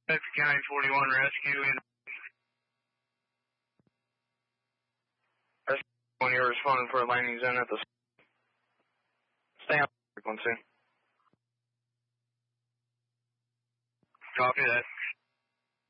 Bedford County 41 rescue in. When you're responding for a landing zone at the. Stay on frequency. Copy that.